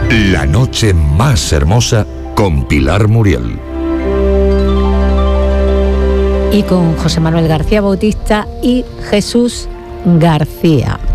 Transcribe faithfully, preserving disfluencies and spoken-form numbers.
La noche más hermosa con Pilar Muriel. Y con José Manuel García Bautista y Jesús García.